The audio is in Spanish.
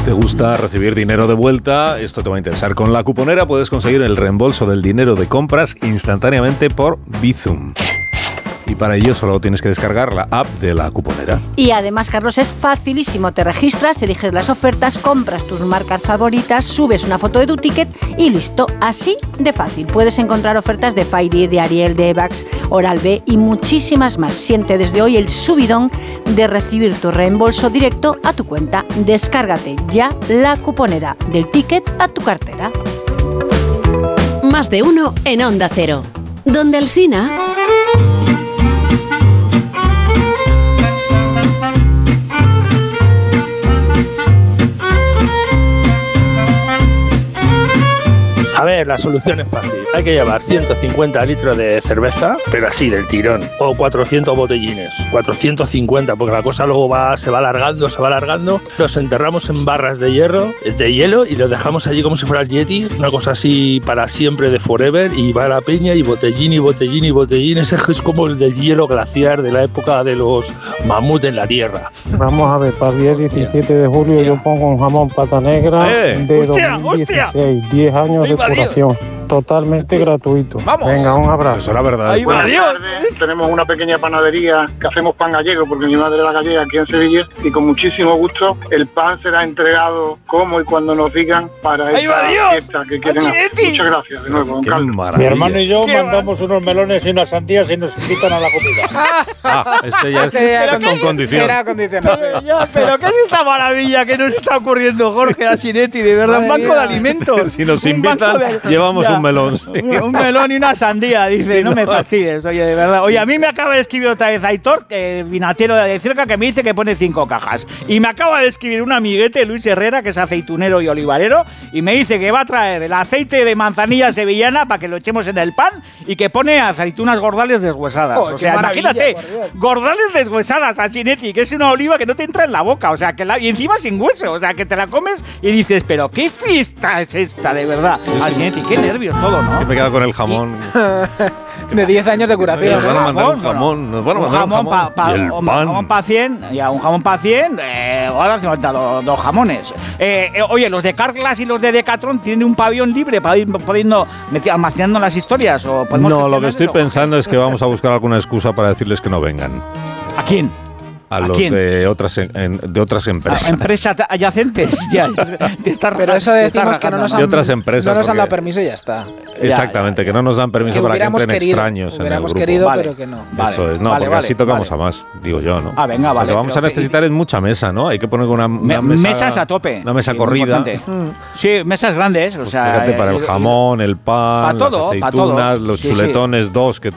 ¿Te gusta recibir dinero de vuelta? Esto te va a interesar. Con La Cuponera puedes conseguir el reembolso del dinero de compras instantáneamente por Bizum. Y para ello solo tienes que descargar la app de La Cuponera. Y además, Carlos, es facilísimo. Te registras, eliges las ofertas, compras tus marcas favoritas, subes una foto de tu ticket y listo. Así de fácil. Puedes encontrar ofertas de Fairy, de Ariel, de Evax, Oral-B y muchísimas más. Siente desde hoy el subidón de recibir tu reembolso directo a tu cuenta. Descárgate ya La Cuponera, del ticket a tu cartera. Más de uno en Onda Cero. Donde Alsina... A ver, la solución es fácil. Hay que llevar 150 litros de cerveza, pero así, del tirón. O 400 botellines. 450, porque la cosa luego se va alargando. Los enterramos en barras de hielo, y los dejamos allí como si fuera el Yeti. Una cosa así para siempre, de forever. Y va a la peña y botellín. Ese es como el del hielo glaciar de la época de los mamuts en la Tierra. Vamos a ver, para el día 17 de julio yo pongo un jamón pata negra de 2016. 10 años de curación. Totalmente gratuito. Vamos. Venga, un abrazo. Eso era verdad. Ahí va, Dios. Tenemos una pequeña panadería que hacemos pan gallego, porque mi madre era gallega aquí en Sevilla, y con muchísimo gusto el pan será entregado como y cuando nos digan para esta fiesta que quieren hacer. Muchas gracias de nuevo, don Carlos. Mi hermano y yo mandamos unos melones y unas sandías y nos invitan a la comida. Este ya está con condición. Era condicionado. Pero ¿qué es esta maravilla que nos está ocurriendo, Jorge Asinetti? De verdad, un banco de alimentos. Si nos invitan, llevamos un melón. Sí. Un melón y una sandía, dice. No me fastidies, oye, de verdad. Oye, a mí me acaba de escribir otra vez Aitor, vinatero de cerca, que me dice que pone 5 cajas. Y me acaba de escribir un amiguete, Luis Herrera, que es aceitunero y olivarero, y me dice que va a traer el aceite de manzanilla sevillana para que lo echemos en el pan y que pone aceitunas gordales deshuesadas. O sea, imagínate, gordales deshuesadas, Asinetti, que es una oliva que no te entra en la boca, o sea, y encima sin hueso, o sea, que te la comes y dices, pero ¿qué fiesta es esta, de verdad? Asinetti, qué nervios todo, ¿no? Que me queda con el jamón. De 10 años de curación. Nos van a mandar un jamón. Nos van a mandar un jamón. Un jamón para 100. Ya, un jamón para 100. Ahora hace falta dos jamones. Oye, los de Carglass y los de Decathlon tienen un pabellón libre para ir pudiendo almacenando las historias. ¿O no, lo que estoy pensando es que vamos a buscar alguna excusa para decirles que no vengan. ¿A quién? A los de otras empresas. Empresas adyacentes. Ya, pero eso decimos que no nos han, de otras empresas, no nos han dado permiso y ya está. Exactamente, que no nos dan permiso para que entren extraños en el grupo. Querido, pero que no. Eso es, no, porque así tocamos a más, digo yo, ¿no? Venga, vale. Lo que vamos a necesitar es mucha mesa, ¿no? Hay que poner una mesa... Mesas a tope. Una mesa corrida. Sí, mesas grandes, o sea... Fíjate, para el jamón, el pan, las aceitunas, los chuletones, 2 que